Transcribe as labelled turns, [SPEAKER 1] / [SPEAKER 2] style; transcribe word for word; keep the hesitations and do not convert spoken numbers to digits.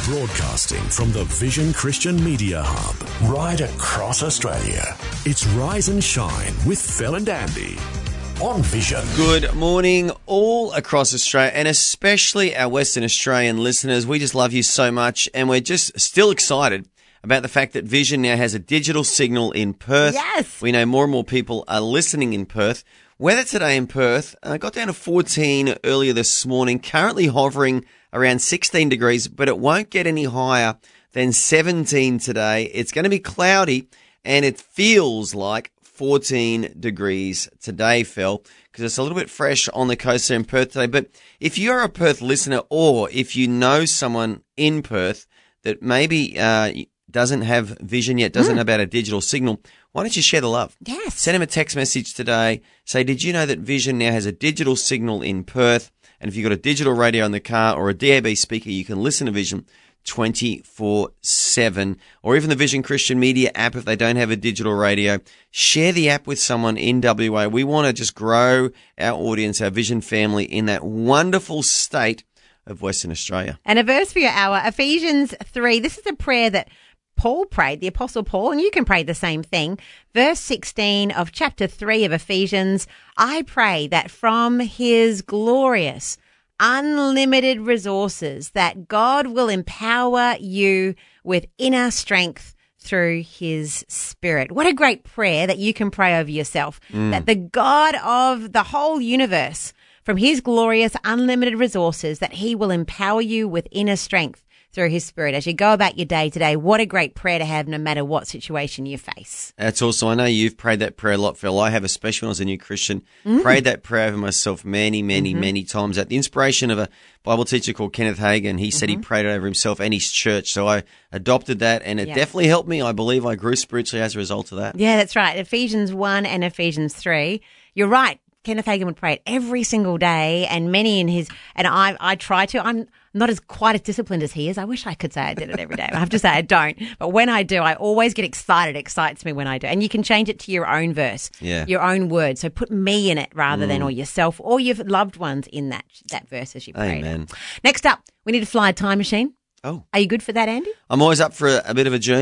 [SPEAKER 1] Broadcasting from the Vision Christian Media Hub, right across Australia. It's Rise and Shine with Phil and Andy on Vision.
[SPEAKER 2] Good morning all across Australia, and especially our Western Australian listeners. We just love you so much, and we're just still excited about the fact that Vision now has a digital signal in Perth.
[SPEAKER 3] Yes.
[SPEAKER 2] We know more and more people are listening in Perth. Weather today in Perth uh, got down to fourteen earlier this morning, currently hovering around sixteen degrees, but it won't get any higher than seventeen today. It's going to be cloudy, and it feels like fourteen degrees today, Phil, because it's a little bit fresh on the coast there in Perth today. But if you're a Perth listener, or if you know someone in Perth that maybe uh, doesn't have Vision yet, doesn't mm. know about a digital signal, why don't you share the love?
[SPEAKER 3] Yes.
[SPEAKER 2] Send him a text message today. Say, did you know that Vision now has a digital signal in Perth? And if you've got a digital radio in the car or a D A B speaker, you can listen to Vision twenty-four seven, or even the Vision Christian Media app if they don't have a digital radio. Share the app with someone in W A. We want to just grow our audience, our Vision family in that wonderful state of Western Australia.
[SPEAKER 3] And a verse for your hour, Ephesians three. This is a prayer that Paul prayed, the Apostle Paul, and you can pray the same thing. Verse sixteen of chapter three of Ephesians, I pray that from his glorious, unlimited resources, that God will empower you with inner strength through his Spirit. What a great prayer that you can pray over yourself, mm. that the God of the whole universe, from his glorious, unlimited resources, that he will empower you with inner strength through his Spirit as you go about your day today. What a great prayer to have no matter what situation you face.
[SPEAKER 2] That's awesome. I know you've prayed that prayer a lot, Phil. I have, especially when I was a new Christian, mm. prayed that prayer over myself many, many, mm-hmm. many times. At the inspiration of a Bible teacher called Kenneth Hagin, he said mm-hmm. he prayed it over himself and his church. So I adopted that, and it yeah. definitely helped me. I believe I grew spiritually as a result of that.
[SPEAKER 3] Yeah, that's right. Ephesians one and Ephesians three. You're right. Kenneth Hagin would pray it every single day, and many in his, and I, I try to. I'm not as quite as disciplined as he is. I wish I could say I did it every day. I have to say I don't. But when I do, I always get excited. It excites me when I do. And you can change it to your own verse,
[SPEAKER 2] yeah.
[SPEAKER 3] your own word. So put me in it rather mm. than or yourself or your loved ones in that that verse as you pray.
[SPEAKER 2] Amen.
[SPEAKER 3] Next up, we need to fly a time machine.
[SPEAKER 2] Oh.
[SPEAKER 3] Are you good for that, Andy?
[SPEAKER 2] I'm always up for a, a bit of a journey.